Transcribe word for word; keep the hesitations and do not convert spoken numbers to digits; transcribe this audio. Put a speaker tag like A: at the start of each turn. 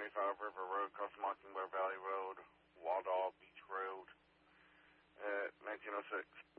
A: seventy-five River Road, across Mockingbird Valley Road, Waldall Beach Road, at nineteen oh six.